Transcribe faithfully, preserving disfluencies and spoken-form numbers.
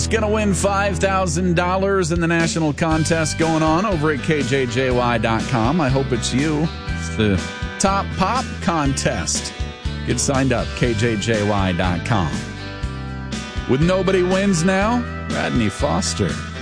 winner's going to win five thousand dollars in the national contest going on over at K J J Y dot com. I hope it's you. It's the Top Pop Contest. Get signed up, K J J Y dot com. With nobody wins now, Rodney Foster.